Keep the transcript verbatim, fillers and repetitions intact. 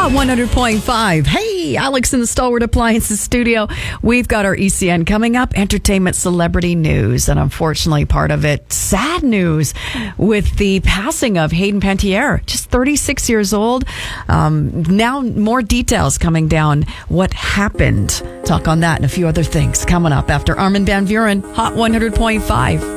Hot one hundred point five. Hey, Alex in the Stalwart Appliances studio. We've got our E C N coming up, entertainment celebrity news, and unfortunately part of it, sad news with the passing of Hayden Panettiere, just thirty-six years old. Um, now more details coming down what happened. Talk on that and a few other things coming up after Armin van Buuren, Hot one hundred point five.